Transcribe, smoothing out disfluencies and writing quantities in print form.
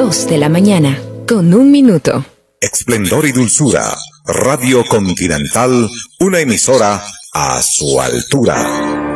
2 de la mañana, con 1 minuto. Esplendor y dulzura. Radio Continental, una emisora a su altura.